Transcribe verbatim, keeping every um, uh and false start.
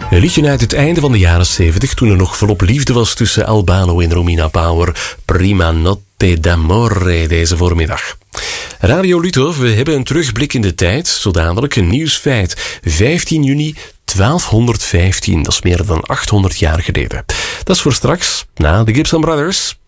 Een liedje uit het einde van de jaren zeventig, toen er nog volop liefde was tussen Albano en Romina Power. Prima notte d'amore deze voormiddag. Radio Lutov, we hebben een terugblik in de tijd. Zo dadelijk een nieuwsfeit. vijftien juni twaalfhonderdvijftien, dat is meer dan achthonderd jaar geleden. Dat is voor straks, na de Gibson Brothers.